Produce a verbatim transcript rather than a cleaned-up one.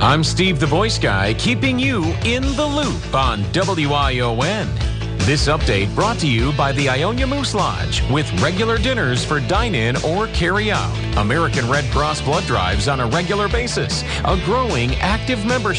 I'm Steve the Voice Guy, keeping you in the loop on W I O N. This update brought to you by the Ionia Moose Lodge with regular dinners for dine-in or carry-out. American Red Cross blood drives on a regular basis. A growing active membership.